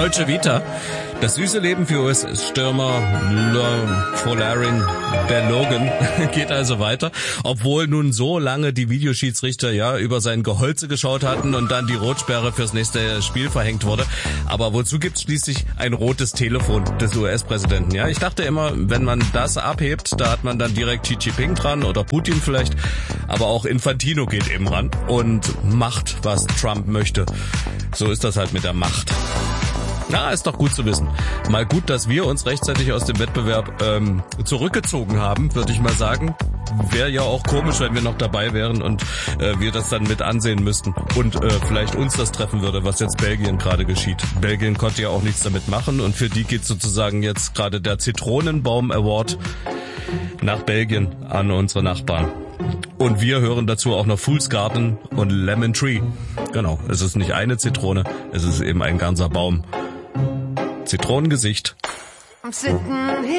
Dolce Vita. Das süße Leben für US-Stürmer Folarin Balogun geht also weiter, obwohl nun so lange die Videoschiedsrichter ja über sein Geholze geschaut hatten und dann die Rotsperre fürs nächste Spiel verhängt wurde. Aber wozu gibt's schließlich ein rotes Telefon des US-Präsidenten? Ja, ich dachte immer, wenn man das abhebt, da hat man dann direkt Xi Jinping dran oder Putin vielleicht. Aber auch Infantino geht eben ran und macht, was Trump möchte. So ist das halt mit der Macht. Na, ist doch gut zu wissen. Mal gut, dass wir uns rechtzeitig aus dem Wettbewerb zurückgezogen haben, würde ich mal sagen. Wäre ja auch komisch, wenn wir noch dabei wären und wir das dann mit ansehen müssten und vielleicht uns das treffen würde, was jetzt Belgien gerade geschieht. Belgien konnte ja auch nichts damit machen und für die geht sozusagen jetzt gerade der Zitronenbaum Award nach Belgien an unsere Nachbarn. Und wir hören dazu auch noch Fool's Garden und Lemon Tree. Genau, es ist nicht eine Zitrone, es ist eben ein ganzer Baum. Zitronengesicht.